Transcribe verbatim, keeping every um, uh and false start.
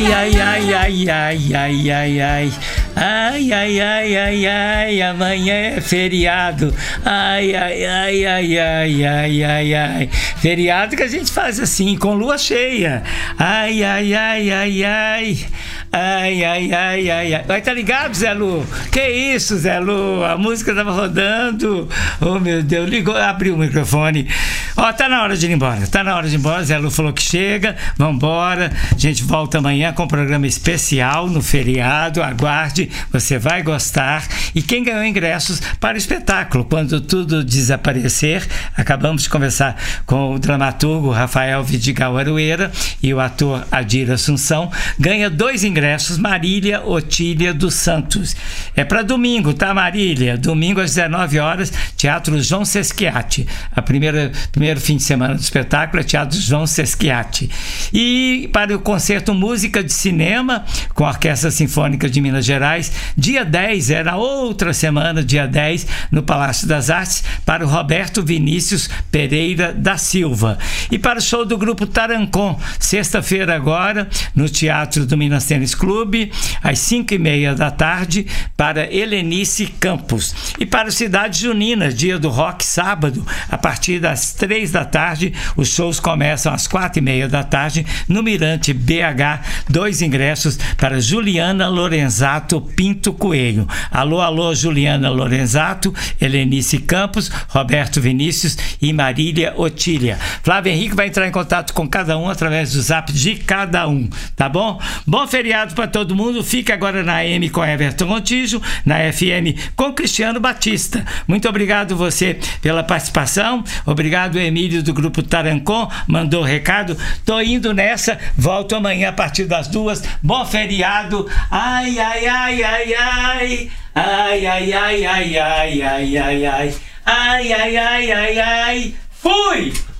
Ai, ai, ai, ai, ai, ai, ai. Ai, ai, ai, ai, ai, amanhã é feriado. Ai, ai, ai, ai, ai, ai, ai, ai. Feriado que a gente faz assim, com lua cheia. Ai, ai, ai, ai, ai. Ai, ai, ai, ai, ai. Vai, tá ligado, Zé Lu? Que isso, Zé Lu? A música tava rodando. Oh, meu Deus, ligou, abriu o microfone. Ó, tá na hora de ir embora. Tá na hora de ir embora. Zé Lu falou que chega. Vambora. A gente volta amanhã com um programa especial no feriado. Aguarde, você vai gostar. E quem ganhou ingressos para o espetáculo? Quando tudo desaparecer, acabamos de conversar com o dramaturgo Rafael Vidigal Aroeira e o ator Adir Assunção. Ganha dois ingressos. Ingressos, Marília Otília dos Santos. É para domingo, tá, Marília? Domingo às dezenove horas, Teatro João Sesquiati. A primeira primeiro fim de semana do espetáculo é Teatro João Sesquiati. E para o concerto Música de Cinema com a Orquestra Sinfônica de Minas Gerais, dia dez, é na outra semana, dia dez, no Palácio das Artes, para o Roberto Vinícius Pereira da Silva. E para o show do grupo Tarancon, sexta-feira agora, no Teatro do Minas Tênis Clube, às cinco e meia da tarde, para Helenice Campos. E para o Cidade Junina, dia do rock, sábado, a partir das três da tarde, os shows começam às quatro e meia da tarde, no Mirante B H, dois ingressos para Juliana Lorenzato Pinto Coelho. Alô, alô, Juliana Lorenzato, Helenice Campos, Roberto Vinícius e Marília Otília. Flávio Henrique vai entrar em contato com cada um através do zap de cada um, tá bom? Bom feriado para todo mundo. Fica agora na A M com Everton Montijo, na F M com Cristiano Batista. Muito obrigado você pela participação. Obrigado, Emílio do Grupo Tarancon, mandou recado. Tô indo nessa, volto amanhã a partir das duas. Bom feriado. Ai, ai, ai, ai, ai. Ai, ai, ai, ai, ai, ai, ai, ai. Ai, ai, ai, ai, ai. Fui!